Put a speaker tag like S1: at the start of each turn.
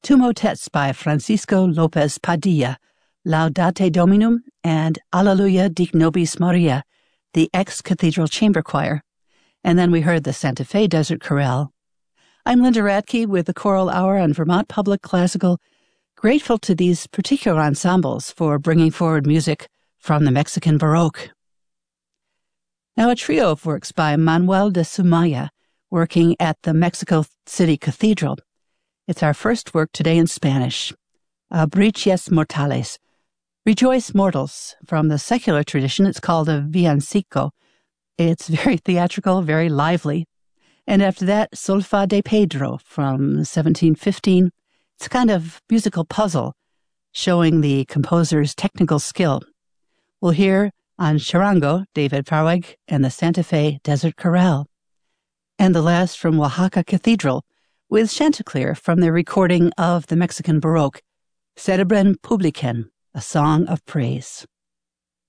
S1: two motets by Francisco Lopez Padilla, Laudate Dominum and Alleluia Dic Nobis Maria, the ex-cathedral chamber choir. And then we heard the Santa Fe Desert Chorale. I'm Linda Radke with the Choral Hour on Vermont Public Classical, grateful to these particular ensembles for bringing forward music from the Mexican Baroque. Now a trio of works by Manuel de Sumaya, working at the Mexico City Cathedral. It's our first work today in Spanish. Abriches Mortales. Rejoice Mortals. From the secular tradition, it's called a villancico. It's very theatrical, very lively. And after that, Solfa de Pedro from 1715. It's a kind of musical puzzle showing the composer's technical skill. We'll hear on charango, David Farweg, and the Santa Fe Desert Chorale. And the last from Oaxaca Cathedral, with Chanticleer from their recording of the Mexican Baroque, Cerebren Publican, a song of praise.